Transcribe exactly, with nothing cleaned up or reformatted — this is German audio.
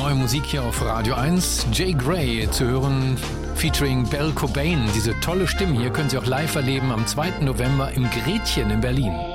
Neue Musik hier auf Radio eins. Jay Gray zu hören, featuring Belle Cobain. Diese tolle Stimme hier können Sie auch live erleben am zweiten November im Gretchen in Berlin.